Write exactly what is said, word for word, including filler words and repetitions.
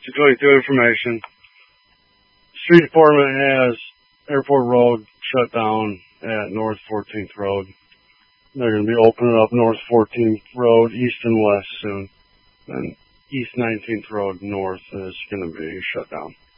two twenty-two information. Street Department has Airport Road shut down at North fourteenth Road. They're going to be opening up North fourteenth Road east and west soon. And East nineteenth Road north is going to be shut down.